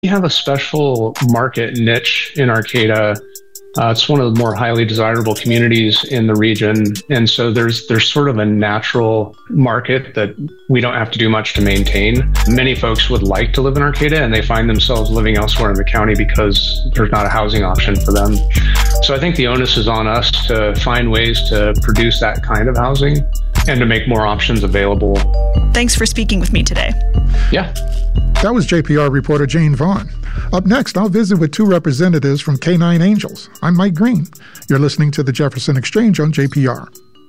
We have a special market niche in Arcata. It's one of the more highly desirable communities in the region. And so there's sort of a natural market that we don't have to do much to maintain. Many folks would like to live in Arcata, and they find themselves living elsewhere in the county because there's not a housing option for them. So I think the onus is on us to find ways to produce that kind of housing and to make more options available. Thanks for speaking with me today. Yeah. That was JPR reporter Jane Vaughn. Up next, I'll visit with two representatives from K9 Angels. I'm Mike Green. You're listening to the Jefferson Exchange on JPR.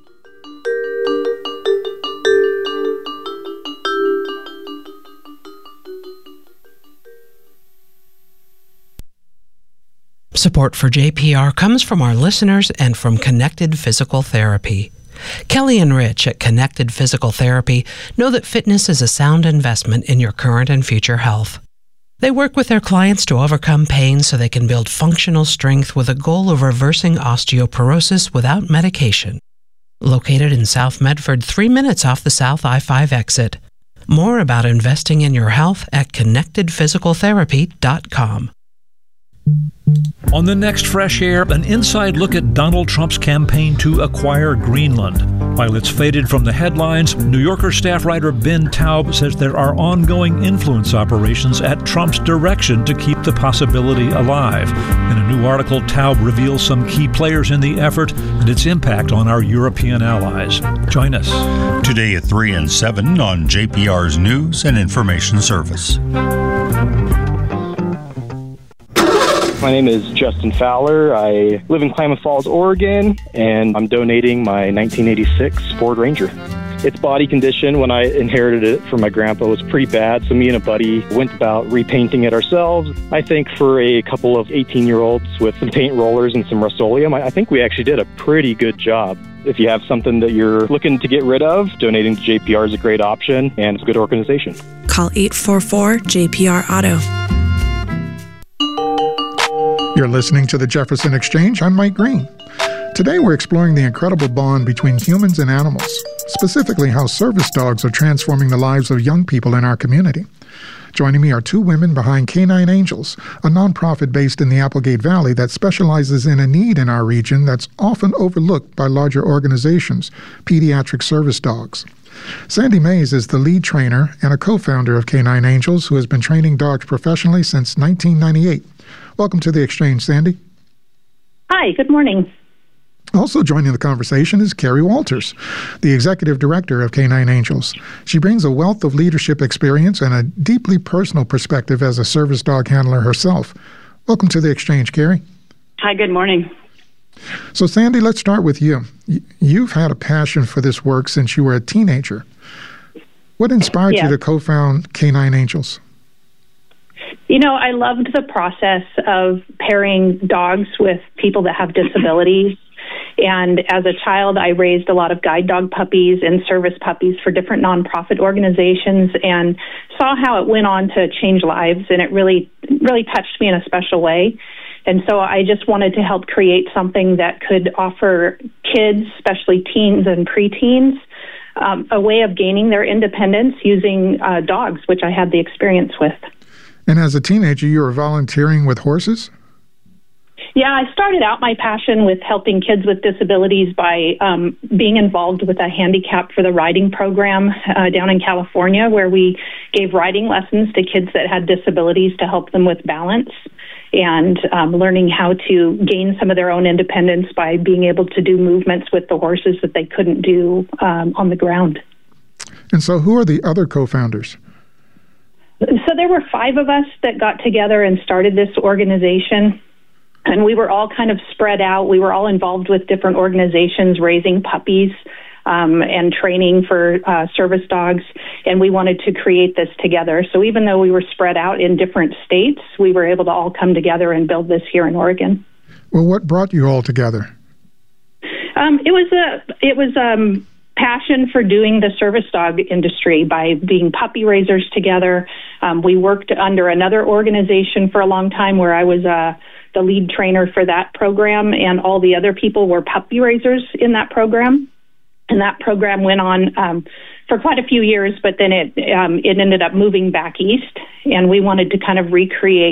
Support for JPR comes from our listeners and from Connected Physical Therapy. Kelly and Rich at Connected Physical Therapy know that fitness is a sound investment in your current and future health. They work with their clients to overcome pain so they can build functional strength with a goal of reversing osteoporosis without medication. Located in South Medford, 3 minutes off the South I-5 exit. More about investing in your health at connectedphysicaltherapy.com. On the next Fresh Air, an inside look at Donald Trump's campaign to acquire Greenland. While it's faded from the headlines, New Yorker staff writer Ben Taub says there are ongoing influence operations at Trump's direction to keep the possibility alive. In a new article, Taub reveals some key players in the effort and its impact on our European allies. Join us. Today at 3 and 7 on JPR's News and Information Service. My name is Justin Fowler. I live in Klamath Falls, Oregon, and I'm donating my 1986 Ford Ranger. Its body condition, when I inherited it from my grandpa, was pretty bad, so me and a buddy went about repainting it ourselves. I think for a couple of 18-year-olds with some paint rollers and some Rust-Oleum, I think we actually did a pretty good job. If you have something that you're looking to get rid of, donating to JPR is a great option, and it's a good organization. Call 844-JPR-AUTO. You're listening to the Jefferson Exchange. I'm Mike Green. Today we're exploring the incredible bond between humans and animals, specifically how service dogs are transforming the lives of young people in our community. Joining me are two women behind K9 Angels, a nonprofit based in the Applegate Valley that specializes in a need in our region that's often overlooked by larger organizations, pediatric service dogs. Sandy Mays is the lead trainer and a co-founder of K9 Angels who has been training dogs professionally since 1998. Welcome to the Exchange, Sandy. Hi, good morning. Also joining the conversation is Carrie Walters, the executive director of K9 Angels. She brings a wealth of leadership experience and a deeply personal perspective as a service dog handler herself. Welcome to the Exchange, Carrie. Hi, good morning. So, Sandy, let's start with you. You've had a passion for this work since you were a teenager. What inspired you to co-found K9 Angels? You know, I loved the process of pairing dogs with people that have disabilities. And as a child, I raised a lot of guide dog puppies and service puppies for different nonprofit organizations and saw how it went on to change lives. And it really touched me in a special way. And so I just wanted to help create something that could offer kids, especially teens and preteens, a way of gaining their independence using dogs, which I had the experience with. And as a teenager, you were volunteering with horses? Yeah, I started out my passion with helping kids with disabilities by being involved with a Handicap for the Riding program down in California, where we gave riding lessons to kids that had disabilities to help them with balance and learning how to gain some of their own independence by being able to do movements with the horses that they couldn't do on the ground. And so who are the other co-founders? So there were 5 of us that got together and started this organization, and we were all kind of spread out. We were all involved with different organizations raising puppies and training for service dogs, and we wanted to create this together. So even though we were spread out in different states, we were able to all come together and build this here in Oregon. Well, what brought you all together? It was passion for doing the service dog industry by being puppy raisers together. We worked under another organization for a long time where I was the lead trainer for that program, and all the other people were puppy raisers in that program. And that program went on for quite a few years, but then it ended up moving back east, and we wanted to kind of recreate